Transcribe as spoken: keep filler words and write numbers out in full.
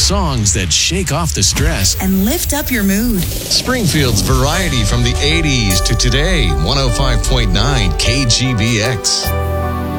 songs that shake off the stress and lift up your mood. Springfield's variety from the eighties to today. one oh five point nine K G B X.